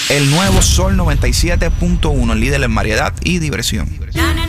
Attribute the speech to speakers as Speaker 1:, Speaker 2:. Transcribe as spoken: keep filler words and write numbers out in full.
Speaker 1: El nuevo Sol noventa y siete punto uno, el líder en variedad y diversión.